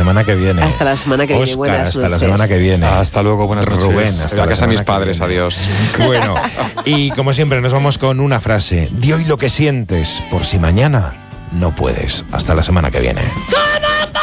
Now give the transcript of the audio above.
semana que viene. Hasta la semana que viene. Óscar, Buenas hasta noches. la semana que viene. Hasta luego, buenas noches. Rubén, hasta la la casa de mis semana que padres, viene. adiós. Bueno, y como siempre nos vamos con una frase. Di hoy lo que sientes, por si mañana no puedes. Hasta la semana que viene. ¡Toma!